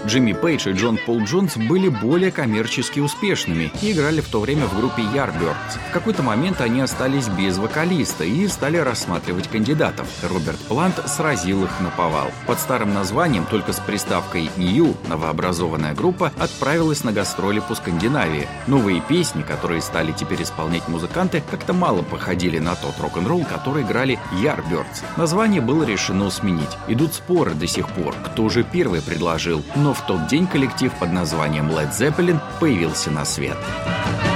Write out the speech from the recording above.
Джимми Пейдж и Джон Пол Джонс были более коммерчески успешными и играли в то время в группе Yardbirds. В какой-то момент они остались без вокалиста и стали рассматривать кандидатов. Роберт Плант сразил их наповал. Под старым названием, только с приставкой «New», новообразованная группа отправилась на гастроли по Скандинавии. Новые песни, которые стали теперь исполнять музыканты, как-то мало походили на тот рок-н-ролл, который играли Yardbirds. Название было решено сменить. Идут споры до сих пор, кто же первый предложил, но в тот день коллектив под названием Led Zeppelin появился на свет.